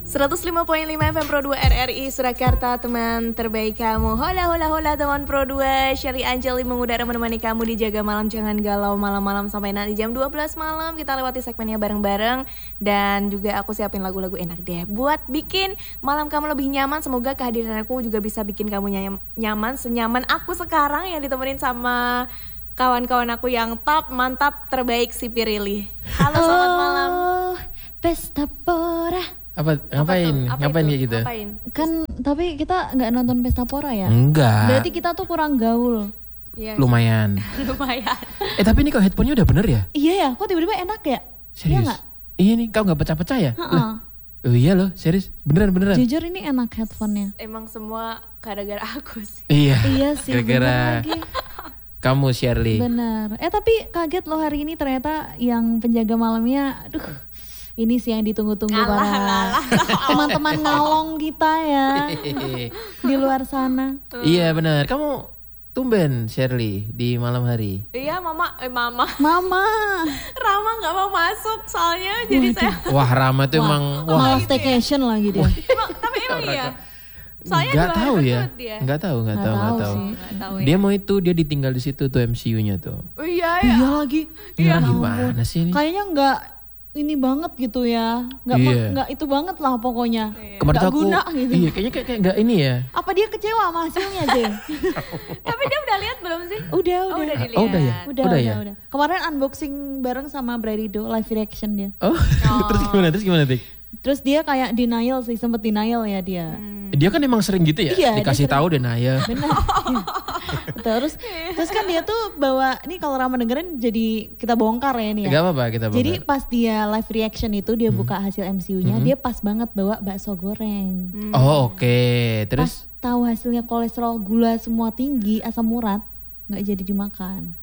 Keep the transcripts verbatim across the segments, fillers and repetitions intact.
seratus lima koma lima F M Pro dua R R I Surakarta, teman terbaik kamu. Hola hola hola teman Pro dua, Sherly Anjali mengudara menemani kamu di Jaga Malam. Jangan galau malam-malam sampai nanti jam dua belas malam kita lewati segmennya bareng-bareng. Dan juga aku siapin lagu-lagu enak deh buat bikin malam kamu lebih nyaman. Semoga kehadiran aku juga bisa bikin kamu nyaman, senyaman aku sekarang yang ditemenin sama kawan-kawan aku yang top, mantap, terbaik, si Pirili. Halo, selamat malam. Oh, Pesta Pora. Apa ngapain? Apa ngapain itu? kayak gitu? Ngapain? Kan tapi kita nggak nonton Pesta Pora ya? Enggak. Berarti kita tuh kurang gaul. Iya. Lumayan. Lumayan. Eh tapi ini kok headphone-nya udah bener ya? Iya ya, kok tiba-tiba enak ya? Serius? Iya nggak? Iya nih, kau nggak pecah-pecah ya? Heeh. Lah, oh iya loh, serius, beneran beneran. Jujur ini enak headphone-nya. Emang semua gara-gara aku sih. Iya. Iya sih. Gara-gara bener lagi. kamu Sherly. Bener. Eh tapi kaget loh hari ini ternyata yang penjaga malamnya, aduh. Ini sih yang ditunggu-tunggu Alah, para alah. teman-teman ngalong kita ya di luar sana. Iya benar. Kamu tumben Sherly di malam hari. Iya, mama, eh mama. Mama, Rama nggak mau masuk soalnya, jadi saya. Wah Rama tuh emang wah. malah staycation lagi dia. Emang, tapi emang iya. Soalnya Nggak dua tahu hari ya. berturut dia. Nggak tahu, nggak Nggak tahu, nggak tahu tahu. sih. Nggak tahu ya. Dia mau itu, dia ditinggal di situ tuh M C U-nya tuh. Oh, iya ya. Iya lagi. Iya. Gimana sih ini? Kayaknya nggak ini banget gitu ya, nggak Iya. ma- nggak itu banget lah pokoknya. Kemarin Nggak tuh aku, guna gitu. iya kayaknya kayak kayak nggak ini ya. Apa dia kecewa sama hasilnya Jeng? Tapi dia udah lihat belum sih? Udah, Oh, udah. udah dilihat. Oh, udah ya? Udah, Udah udah, ya? udah. Kemarin unboxing bareng sama Bradido, live reaction dia. Oh, terus gimana? Terus gimana Tik? Terus dia kayak denial sih, sempet denial ya dia. Dia kan emang sering gitu ya? Iya, dia Dikasih sering. tahu deh Naya. Benar. terus terus kan dia tuh bawa, ini kalau Rama dengerin jadi kita bongkar ya ini ya. Gak apa-apa kita bongkar. Jadi pas dia live reaction itu dia buka hasil M C U-nya, dia pas banget bawa bakso goreng. Oh oke, Pas terus tahu hasilnya kolesterol, gula semua tinggi, asam urat, nggak jadi dimakan.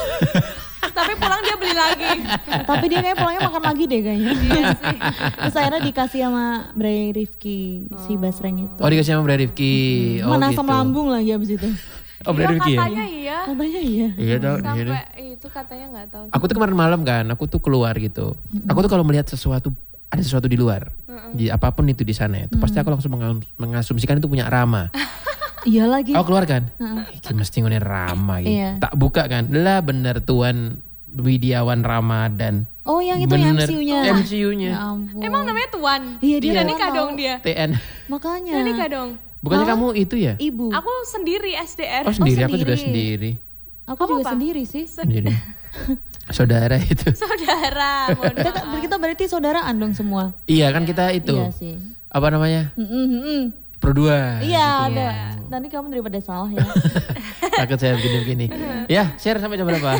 Tapi pulang dia beli lagi. Tapi dia kayak pulangnya makan lagi deh kayaknya. Iya sih. Terus akhirnya dikasih sama Bray Rifki si Basreng itu. oh dikasih sama Bray Rifki. Oh Mana gitu. asam lambung lagi abis itu. Oh Bray Iya, Rifki ya? katanya iya. Katanya iya. Iya tau. Sampai itu katanya nggak tahu. Aku tuh kemarin malam kan, aku tuh keluar gitu. Aku tuh kalau melihat sesuatu, ada sesuatu di luar, di apapun itu di sana ya, itu pasti aku langsung menga- mengasumsikan itu punya Rama. Iya lagi. Aku keluar kan, iki mesti ngene Rama gitu. Iya. Tak buka kan, lah bener Tuan Widiawan Ramadan. Oh yang itu yang M C U-nya. M C U-nya. Ya ampun. Emang namanya Tuan? Iya, dia Udah Tuan nikah tau. dong dia. T N. Makanya. Udah nikah dong. Bukannya kamu itu ya? Ibu. Aku sendiri S D R. Oh sendiri, aku juga sendiri. sendiri. Aku juga apa? sendiri sih. Sendiri. Saudara itu. Saudara. Mohon Kita, maaf. kita berarti saudaraan dong semua. Iya kan kita itu. Iya sih. Apa namanya? Mm-mm, mm-mm. Pro dua. Iya ada. Nanti kamu daripada salah ya. Takut saya begini-begini. Ya, share sampai jam berapa?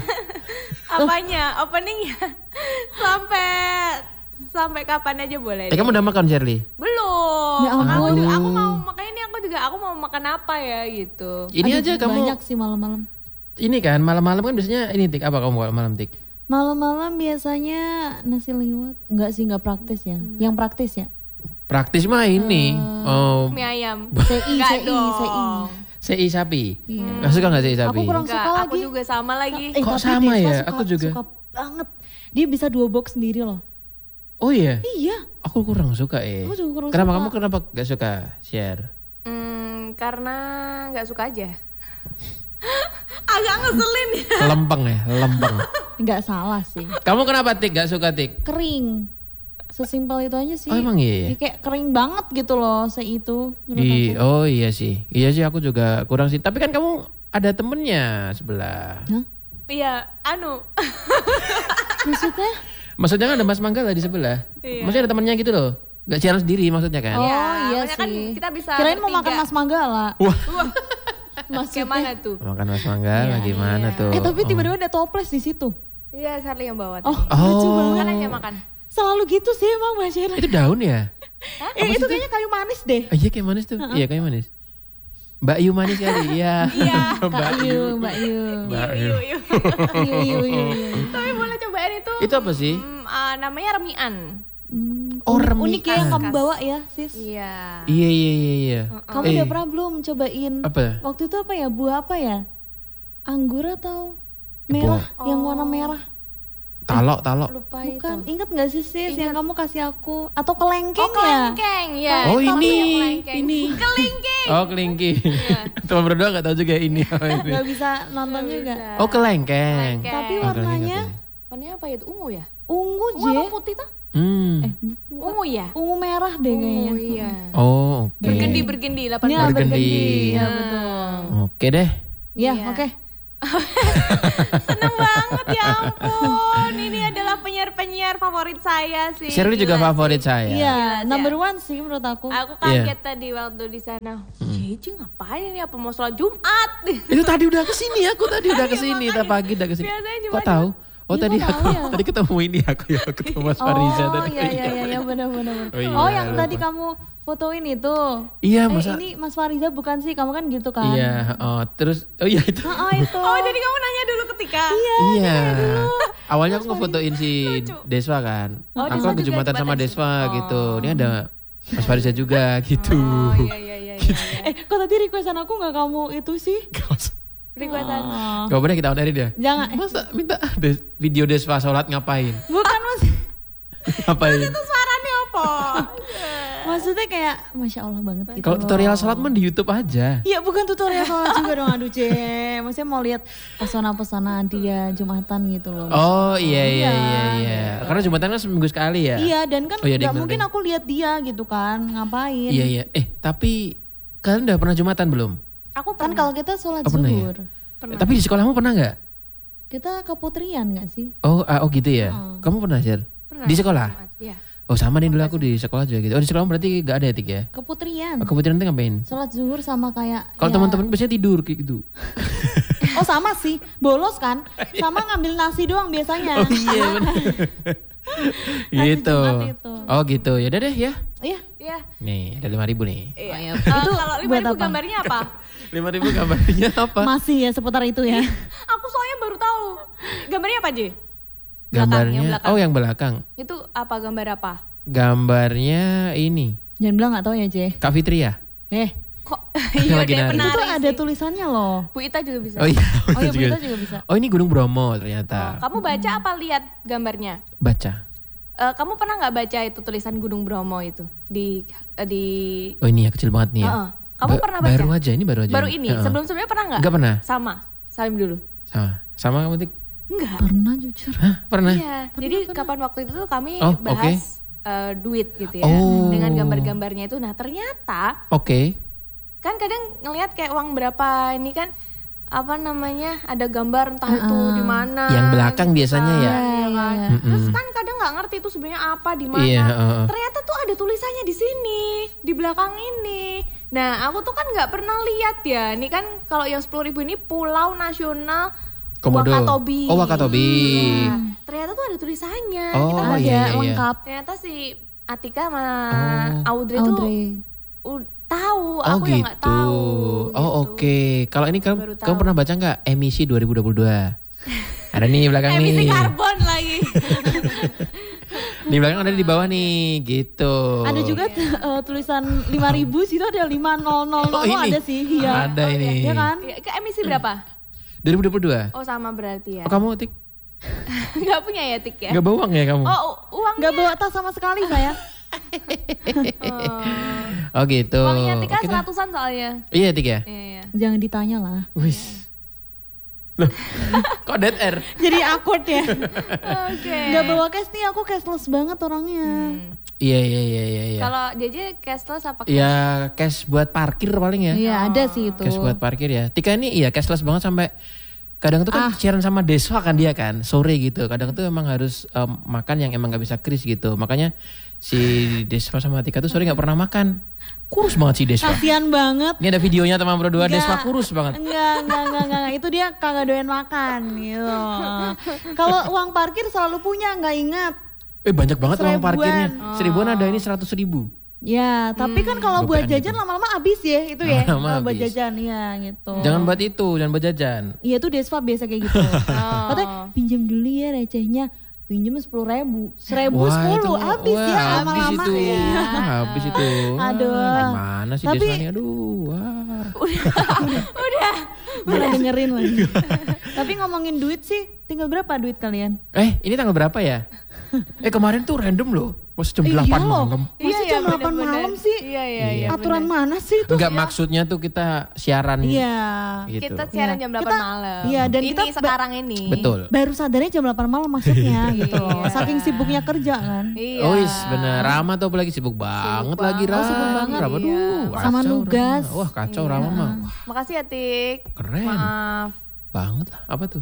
Apanya? Openingnya sampai sampai kapan aja boleh. Eh kamu udah makan Sherly? Belum. Ya Aku ampun. juga aku mau makanya ini aku juga aku mau makan apa ya gitu. Ini Aduh, aja kamu. Banyak sih malam-malam. Ini kan malam-malam kan biasanya ini Tik, apa kamu buat malam Tik? Malam-malam biasanya nasi liwet. Enggak sih, enggak praktis ya. Yang praktis ya. Praktis mah ini. Oh, Mie ayam. C I, Enggak C I, dong. C I. C I sapi. Iya. Gak suka gak C I sapi? Aku kurang Enggak, suka aku lagi. juga sama lagi. Eh, Kok tapi sama Desta ya? Suka, Aku juga. Suka banget. Dia bisa dua box sendiri loh. Oh iya? Iya. Aku kurang suka eh. Aku juga kurang kenapa suka. kamu kenapa gak suka share? Hmm, karena nggak suka aja. Agak ngeselin ya. Lempeng ya, lempeng. Enggak salah sih. Kamu kenapa Tik gak suka Tik? Kering. Sesimpel itu aja sih. Oh emang iya? Dia kayak kering banget gitu loh se itu. menurut Di, aku. oh iya sih, iya sih aku juga kurang sih. Tapi kan kamu ada temennya sebelah. Hah? Iya, anu. Maksudnya? Maksudnya kan ada Mas Manggala di sebelah. Iya. Maksudnya ada temennya gitu loh. Gak siaran sendiri maksudnya kan? Oh Iya, iya makanya sih. kan kita bisa Kirain mau bertiga. makan Mas Manggala. Wah, Maksudnya. Kayak mana tuh? makan Mas Manggala Iya. gimana tuh? Eh tapi tiba-tiba ada toples di situ. Iya, Charlie yang bawa. Oh, tadi. lucu banget. Makan aja makan. Selalu gitu sih emang Mbak Sheila. Itu daun ya? Eh, itu kayaknya kayu manis deh. Oh, iya kayak manis tuh. Iya kayak manis. Mbak Yu manis kali. Iya. Iya. Mbak Yu, Mbak Yu. Mbak Yu. Yuk, yuk. Yu, yu, yu, yu. Tapi boleh cobain itu. Itu apa sih? Hmm, ah, namanya remian. Hmm, Oh, unik, remi- unik ya yang khas, kamu khas. bawa ya, sis. Iya. Iya iya iya iya. Kamu Eh, udah pernah belum cobain? Apa? Waktu itu apa ya? Buah apa ya? Anggur atau merah? Yang warna merah. Talok, talok. Lupa Bukan, itu. inget gak sih sis yang kamu kasih aku? Atau kelengkeng Oh ya? kelengkeng ya. Oh, Tapi ini, yang kelengkeng. ini. Kelingking. Oh kelingking. Teman berdua gak tahu juga ini. apa ini. Gak bisa nonton juga. Oh kelengkeng. Kelengkeng. Tapi Oh, warnanya Warnanya apa ya? Itu ungu ya? ungu Ungu je. apa putih tuh? Hmm. Eh, Ungu ya? ungu merah deh kayaknya. Oh iya. Oh oke. Bergendi bergendi delapan Iya, belas. Bergendi. Ya betul. Oke deh. Ya, Iya. oke. Seneng banget ya ampun. Ini adalah penyiar-penyiar favorit saya sih. Shirley juga Gila favorit sih. saya. Iya, Gila, number Sia. one sih menurut aku. Aku Iya. kaget tadi waktu di sana. Jeje ngapain ini, apa mau sholat Jumat? Itu tadi udah kesini, aku tadi udah kesini, tadi pagi udah kesini. Biasanya Kok Jumat. tahu? Oh Iya, tadi kok aku tahu ya? tadi ketemu ini aku ya ketemu Mas Fariza Oh tadi. iya iya iya iya benar benar. benar. Oh, iya, Oh yang lupa. tadi kamu fotoin itu. Iya, Eh, masa- ini Mas Fariza bukan sih? Kamu kan gitu kan? Iya, oh, terus oh iya itu. Oh itu. Oh jadi kamu nanya dulu ketika. Iya. Awalnya aku ngefotoin si Deswa kan. Oh, aku Deswa lagi juga jumatan sama Jumatan. Deswa gitu. Ini ada Mas Fariza juga gitu. Oh iya iya iya. iya. Eh kok tadi requestan aku nggak kamu itu sih? Requestan. Oh. Gak boleh kita on air dia. Jangan. Eh, Masa minta des- video Deswa sholat ngapain? bukan mas. Ngapain? Itu suaranya apa? Maksudnya kayak masya Allah banget gitu. Kalau loh. tutorial sholat mah di YouTube aja. Iya bukan tutorial sholat juga dong aduh C. Maksudnya mau lihat pesona-pesona dia Jumatan gitu loh. Oh iya iya Iya. iya iya. Karena Jumatan kan seminggu sekali ya. Iya dan kan Oh, iya, nggak ding, mungkin ding. aku lihat dia gitu kan ngapain. Iya iya. Eh tapi kalian udah pernah Jumatan belum? Aku Kan pernah. kalau kita sholat Oh, pernah ya? zuhur, Pernah. Eh, tapi di sekolahmu pernah nggak? kita keputrian nggak sih? Oh ah, oh gitu ya. Kamu pernah Sir? Pernah. Di sekolah? Jumat, Iya. Oh sama nih dulu aku di sekolah juga gitu. Oh di sekolah berarti gak ada etik ya? Keputrian. Oh, kebetulan nanti ngapain? Sholat zuhur sama kayak. Kalau ya- teman-teman biasanya tidur kayak gitu. Oh sama sih, bolos kan? Sama ngambil nasi doang biasanya. Oh iya benar. gitu. Jumat itu. Oh gitu. Ya udah deh ya. Iya. Iya. Nih ada lima ribu nih. Iya. Oh, iya. Eh, Itu kalau lima buat ribu apa? gambarnya apa? Lima ribu gambarnya apa? Masih ya seputar itu ya. Aku soalnya baru tahu. Gambarnya apa, Ji? Gambarnya. yang belakang. Oh yang belakang. Itu apa, gambar apa? Gambarnya ini. Jangan bilang nggak tahu ya J. Kak Fitria. Eh, Kok iya Lagi deh nari. itu penari tuh ada sih. tulisannya loh. Bu Ita juga bisa. Oh iya. Oh iya, betul Bu Ita juga bisa. Oh ini Gunung Bromo ternyata. Kamu baca apa lihat gambarnya? Baca. Eh, kamu pernah nggak baca itu tulisan Gunung Bromo itu di eh, di Oh ini ya kecil banget nih ya. Heeh. Kamu Ba- pernah baca? Baru aja ini baru aja. baru ini. Heeh. Sebelum-sebelumnya pernah nggak? Nggak pernah. Sama. Salim dulu. Sama. Sama kamu Tik? Enggak. Pernah jujur. Hah pernah? Iya. Jadi kapan waktu itu tuh kami Oh, bahas eh, duit gitu ya. Oh. Dengan gambar-gambarnya itu. Nah ternyata Oke. kan kadang ngelihat kayak uang berapa ini kan apa namanya ada gambar entah itu di mana. Yang belakang biasanya ya. Iya kan? iya. Terus kan kadang nggak ngerti itu sebenarnya apa di mana. Iya, heeh. Ternyata tuh ada tulisannya di sini, di belakang ini. Nah, aku tuh kan nggak pernah lihat ya. Ini kan kalau yang sepuluh ribu ini Pulau Nasional Komodo. Wakatobi. Oh Wakatobi. Nah, ternyata tuh ada tulisannya. Oh, Kita iya, baca iya, iya. lengkap. Ternyata si Atika sama Oh. Audrey, tuh Audrey. u- tahu, Oh aku yang nggak gitu. tahu. Oh gitu. oke. Kalau ini Baru kamu, tahu. kamu pernah baca nggak emisi dua ribu dua puluh dua? Ada nih di belakang Emisi nih. karbon lagi. Di belakang ada di bawah nih, gitu. Ada juga t- eh, tulisan lima ribu situ ada lima nol nol Oh, nol ini? ada sih. Iya. Ada ini. Iya kan? Iya, ke emisi berapa? dua ribu dua puluh dua. Oh sama berarti ya. Oh kamu Tik? Nggak punya ya Tik ya? Nggak bawa uang ya kamu? Oh u- uangnya. Nggak bawa tas sama sekali saya. Oh. Oh gitu. Uangnya Tika Oke dah. seratusan soalnya. Iya Tik ya? Iya iya. Jangan ditanya lah. Wis. Loh, kok dead air? Jadi awkward ya. Oke. Nggak bawa cash nih aku cashless banget orangnya. Hmm. Iya iya iya iya. iya. Kalau J J cashless apa? Ya cash buat parkir paling ya. Iya ada sih itu. Cash buat parkir ya. Tika ini iya cashless banget sampai kadang tuh kan siaran sama Deswa kan dia kan sore gitu. Kadang tuh emang harus em, makan yang emang gak bisa kris gitu. Makanya si Deswa sama Tika tuh sore nggak pernah makan. Kurus banget si Deswa. Kasian banget. Ini ada videonya teman berdua Nggak. Deswa kurus banget. Enggak, enggak, enggak, enggak. Itu dia kagak doyan makan gitu. Kalau uang parkir selalu punya, enggak ingat. Eh banyak banget uang Seribuan. parkirnya. Seribuan ada ini seratus ribu. Ya, tapi kan kalau buat Gopean jajan gitu. lama-lama habis ya itu ya. Lama-lama Kalau buat habis. jajan ya gitu. Jangan buat itu, jangan buat jajan. Iya tuh Desva biasa kayak gitu. Katanya pinjam dulu ya recehnya. pinjem sepuluh ribu, seribu Wah, sepuluh itu- habis wah, ya habis lama-lama. itu. Iya. Habis itu. Aduh. Ah, Gimana sih Tapi- Deswani? Aduh. Wah. Malah dengerin lagi. Tapi ngomongin duit sih, tinggal berapa duit kalian? Eh, ini tanggal berapa ya? Eh, kemarin tuh random loh. Pas jam delapan loh. malam. Masa jam delapan bener-bener. malam sih? Iya iya iya. Aturan mana sih itu? Enggak, maksudnya tuh kita siaran Iya. gitu. Kita siaran Iya. jam delapan Kita- malam. iya, dan ini kita ba- sekarang ini. Betul. Baru sadarnya jam delapan malam maksudnya gitu loh. Iya. Saking sibuknya kerja kan. Iya. Oh is bener, Rama tuh apalagi sibuk banget lagi banget. Rama. Oh, sibuk banget, Rama, iya. aduh, Sama kacau, nugas. Rama. Wah kacau Rama mah. Wah, Makasih ya Tik. keren. Maaf. Banget lah, apa tuh?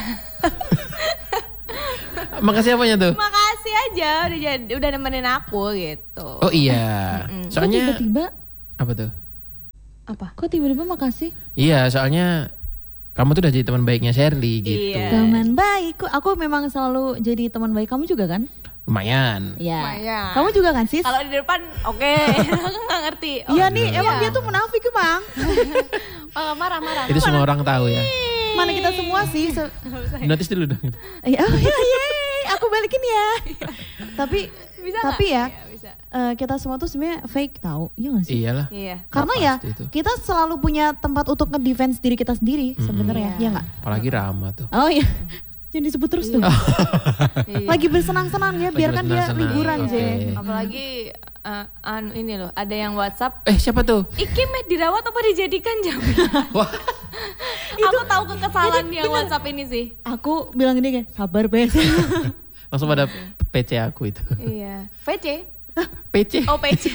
Makasih apanya tuh? Makasih aja udah jadi udah nemenin aku gitu. Oh iya, Kok soalnya tiba-tiba apa tuh? Apa? Kok tiba-tiba makasih? Iya, soalnya kamu tuh udah jadi teman baiknya Shirley gitu. Iya. Teman baik, aku memang selalu jadi teman baik kamu juga kan? Lumayan. Iya. Lumayan. Kamu juga kan sis? Kalau di depan oke, aku nggak ngerti. Oh, Iya nih, emang iya. dia tuh munafik emang. Oh, marah-marah. Itu semua orang tahu ya. Mana kita semua sih? Se- Notice dulu dong. Iya, oh iya, yeay, aku balikin ya. tapi, Bisa tapi nggak? ya, Iya, bisa. eh, kita semua tuh sebenarnya fake tahu, iya gak sih? Iyalah. Iya. Karena Nggak ya pasti itu. kita selalu punya tempat untuk ngedefense diri kita sendiri sebenarnya, Iya. ya nggak? Apalagi Rama tuh. Oh iya, jangan disebut terus tuh. Iya. Lagi bersenang-senang ya, Lagi biarkan dia bersenang-senang, liburan oke. J. Apalagi eh, anu ini loh, ada yang WhatsApp. Eh siapa tuh? Iki med dirawat apa dijadikan jaminan? Wah, Aku tahu kekesalan yang WhatsApp ini sih. Aku bilang gini kayak sabar bes. langsung pada P C aku itu. Iya. V C. P C. Oh P C.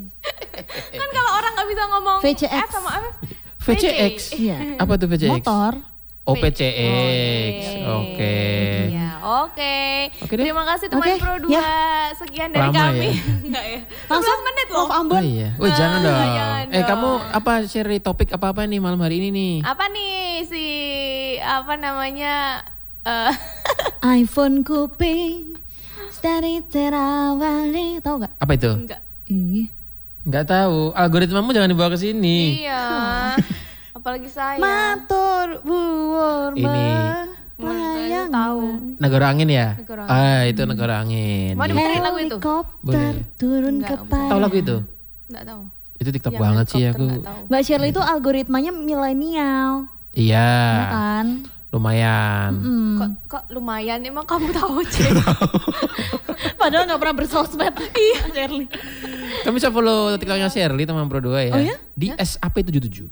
Kan kalau orang nggak bisa ngomong V C X. F sama F. V C X. Iya. Apa tuh V C X? Motor. Oh P C X. Oke. Iya, oke. Oke deh. Terima kasih teman Oke, Pro dua. ya. Sekian dari Lama kami. ya? Enggak ya. Langsung sebelas menit loh. Love Ambon. Oh iya. Wih jangan dong. jangan Eh dong. kamu apa share topik apa-apa nih malam hari ini nih? Apa nih si apa namanya eh iPhone kuping dari terawali, tahu gak? Apa itu? enggak. Ih, Nggak tahu. Algoritmamu jangan dibawa ke sini. Iya. Apalagi saya. matur buur Ini. melayang tahu. Negara angin ya? Negara Ah itu negara angin. Mau Gitu. diputerin lagu itu? helikopter Boleh. turun Enggak, ke enggak. payung. Tahu lagu itu? Enggak tahu. Itu TikTok Yang banget sih helikopter aku. nggak tahu. Mbak Shirley itu algoritmanya milenial, Iya. ya kan? Lumayan. Hmm. Kok kok lumayan emang kamu tahu Cek? Padahal nggak pernah bersosmed. Iya, Shirley. Kamu bisa follow TikToknya Shirley teman Pro dua ya. Oh ya? Di S A P tujuh tujuh.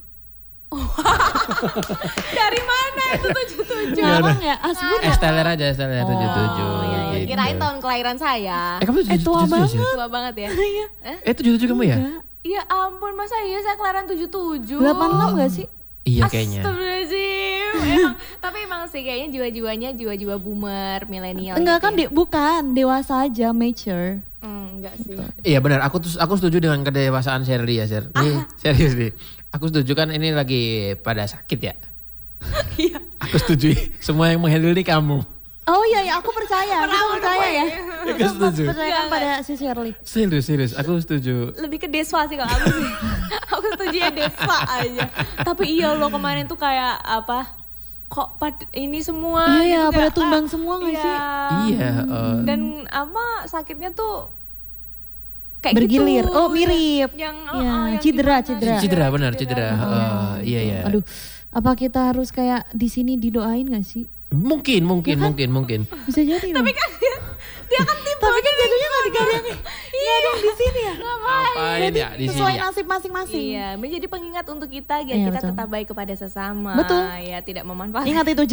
Dari mana itu tujuh tujuh? Ngawang ya, asbun ya. Esteller aja, Esteller tujuh tujuh. Oh iya, iya. gitu. Kirain tahun kelahiran saya. Eh kamu tujuh Eh, tua tujuh sih? Tua banget ya. Iya. Eh tujuh tujuh kamu ya? Ya ampun, masa iya saya kelahiran tujuh tujuh? delapan puluh enam gak sih? Iya kayaknya. Astagfirullahaladzim. Emang, tapi emang sih kayaknya jiwa-jiwanya jiwa-jiwa boomer, milenial. Enggak gitu kan, ya. de- bukan dewasa aja, mature. Hmm, enggak sih. Iya benar, aku tuh aku setuju dengan kedewasaan Shirley ya, Sher. Nih, serius nih. Aku setuju kan ini lagi pada sakit ya. Iya. Aku setuju. Semua yang menghandle ini kamu. Oh iya, ya aku percaya, kita percaya ya. Aku setuju. Percayakan pada si Shirley. Serius, serius. Aku setuju. Lebih ke Deswa sih kalau aku sih. Aku setuju ya Deswa aja. Tapi iya loh kemarin tuh kayak apa? Kok pad ini semua Iya, iya, gitu pada kayak, tumbang ah, semua nggak iya. sih? Iya. eh, Dan apa sakitnya tuh kayak Bergilir. gitu. Oh, mirip. Yang, Iya, oh, yang cedera, gimana? cedera. cedera benar, cedera. Eh, iya, iya. Aduh, apa kita harus kayak di sini didoain gak sih? Mungkin, mungkin, mungkin, mungkin. Bisa jadi loh. Tapi kan dia, dia kan tipe Tapi kan jatuhnya gak digadang. Iya dong, di sini ya. Ngapain ya di sini Sesuai ya? nasib masing-masing. Iya, menjadi pengingat untuk kita agar Iya, kita betul. tetap baik kepada sesama. Betul. Ya, tidak memanfaatkan. Ingat itu, J.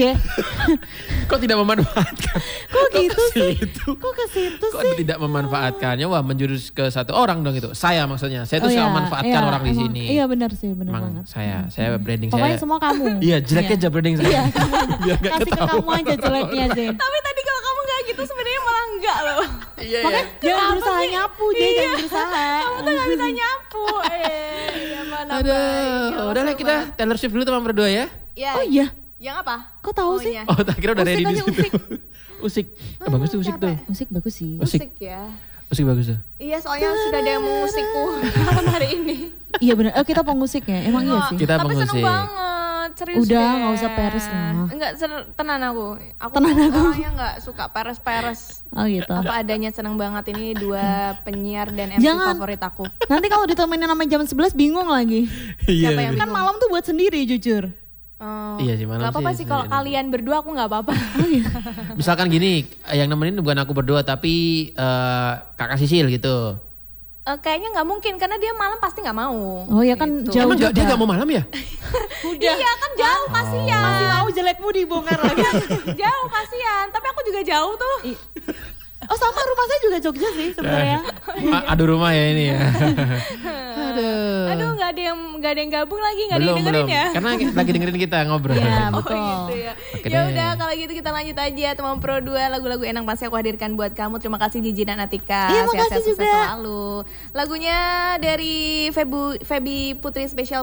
Kok tidak memanfaatkan? Kok gitu ke sih? situ? Kok ke situ Kok sih? tidak memanfaatkannya? Wah, menjurus ke satu orang dong itu. Saya maksudnya. Saya tuh Oh, suka iya, memanfaatkan iya, orang di emang. sini. Iya benar sih, benar Emang banget. saya, saya branding Pokoknya saya. semua kamu. Iya, jeleknya aja branding saya. Iya, Biar gak kasih ke ketahuan. kamu aja jeleknya, J. Tapi tadi kalau kamu nggak gitu sebenarnya malah enggak loh. Iya, Makanya iya. jangan berusaha nyapu, J. Jangan berusaha. Kamu tuh nggak bisa nyapu. Eh, ya mana baik. Aduh, udah lah kita Taylor Swift dulu teman berdua ya. Ya. Oh iya, Yang apa? kok tahu sih? Maunya. Oh, tak kira udah Usik ready di aja, situ. usik. Usik. Ah, bagus tuh usik tuh. Musik bagus sih. Musik. Musik ya. Usik bagus tuh. Iya, soalnya sudah ada yang mengusikku malam hari ini. Iya benar. Eh, kita pengusik ya. Emang iya sih. Kita Tapi pengusik. seneng banget. serius Udah, deh. nggak usah peres lah. Enggak, ser- tenan aku. Aku Tenan tuh aku. orangnya nggak suka peres-peres. Oh gitu. Apa adanya, seneng banget ini dua penyiar dan M C Jangan. favorit aku. Nanti kalau ditemenin sama jam sebelas bingung lagi. Siapa yang Kan malam tuh buat sendiri jujur. Oh, Iya sih, malam nggak apa-apa sih sih kalau sendiri. kalian berdua aku nggak apa-apa. Misalkan gini, yang nemenin bukan aku berdua tapi eh, kakak Sisil gitu. Eh, kayaknya nggak mungkin karena dia malam pasti nggak mau. Oh ya kan Gitu. jauh Emang gak, dia juga. gak mau malam ya? Iya kan jauh kasihan. Masih mau jelekmu dibongkar lagi. Jauh kasihan, tapi aku juga jauh tuh. Oh sama rumah saya juga Jogja sih sebenarnya. A- Aduh rumah ya ini ya. Aduh. Aduh nggak ada yang nggak ada yang gabung lagi, nggak ada belum yang dengerin belum. ya. Karena lagi dengerin kita ngobrol. Iya Oh betul. gitu ya. Oke Ya deh. udah kalau gitu kita lanjut aja teman Pro dua, lagu-lagu enak pasti aku hadirkan buat kamu. Terima kasih Gigi dan Atika. Iya, makasih Sehat-sehat sukses juga. selalu. Lagunya dari Febu, Febi Putri Spesial